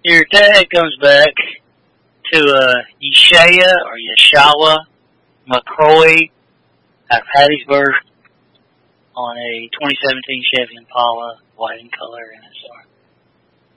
Your dad comes back to Yeshaya or Yeshawa McCoy at Hattiesburg on a 2017 Chevy Impala, white in color, NSR.